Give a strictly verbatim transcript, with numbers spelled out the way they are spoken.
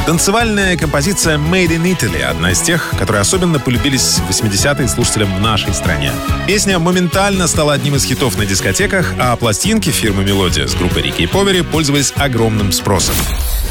Танцевальная композиция «Made in Italy» — одна из тех, которые особенно полюбились в восьмидесятые слушателям в нашей стране. Песня моментально стала одним из хитов на дискотеках, а пластинки фирмы «Мелодия» с группой Рики и Повери пользовались огромным спросом.